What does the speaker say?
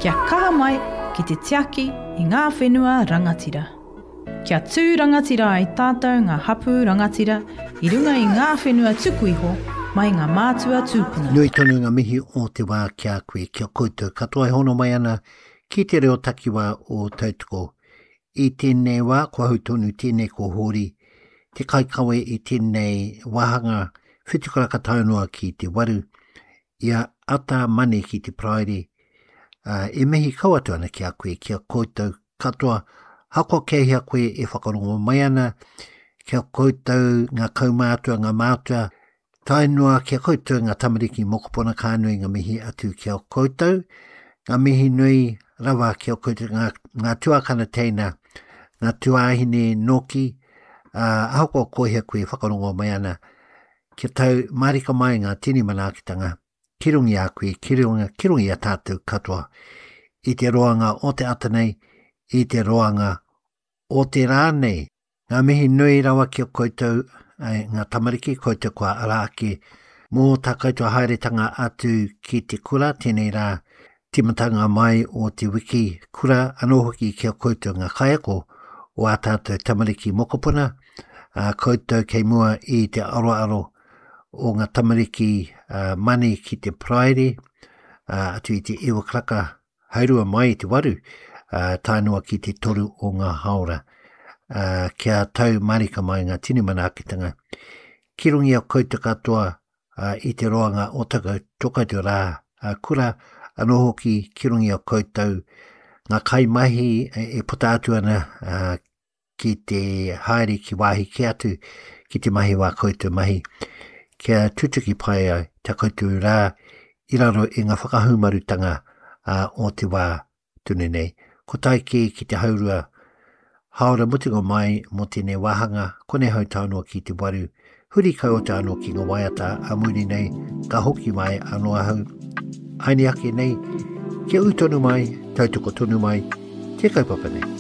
Kia kaha mai ki te tiaki i ngā whenua rangatira. Kia tū rangatira ai tātou ngā hapu rangatira i runga i ngā whenua tuku iho mai ngā mātua tūpuna. Nui tonu ngā mihi o te wā kia koe kia koutou katoa hono mai ana ki te reo takiwa o tautoko. I tēnei wā kua hautonu tēnei ko hori, te kaikawe i tēnei wahanga whitukara kataunua ki te waru, ia ata mane ki te praere, e mihi kauatu ana kia koe kia koutou katoa, hako kehia koe e whakarongo mai ana, kia koutou ngā kaumātua, ngā mātua, tainua kia koutou ngā tamariki mokopona kānui ngā mihi atu kia koutou, ngā mihi nui rawa kia koutou ngā tuakana teina, ngā tuahine noki, hako kohia koe whakarongo mai ana, kia tau marika mai ngā tini manaakitanga, kirungi a koe, kirungi a tātou katoa, i te roanga o te atanei, i te roanga o te rānei. Ngā mihi nui rawa kia koutou, ngā tamariki koutou kua araake, mō tā koutou hairetanga atu ki te kura, tēnei rā, timatanga mai o te wiki kura, anō hoki kia koutou ngā kaiako o a tātou tamariki mokopuna, koutou kei mua i te aroaro o ngā tamariki mani ki te praere, atu i te iwa kraka haurua mai i te waru, tainua ki te toru o ngā haora. Kia tau marika mai ngā tini manaakitanga. Kirungi a koutou katoa i te roanga o tokautu rā kura, anō hoki kirungi a koutou ngā kaimahi e puta atu ana ki te haere ki wāhi ki atu ki te mahi wā koutou mahi. Kia tutuki pai ai ta koutou rā i raro i ngā whakahumarutanga o te wā tune nei. Ko taiki ki te haurua haora mutingo mai mo tēnei wahanga, kone hau tānoa ki te waru, huri kau o te anō ki ngā waiata a muri nei, ka hoki mai anō hau. Aini ake nei, kia utonu mai, tautoko tonu mai, te kaupapa nei.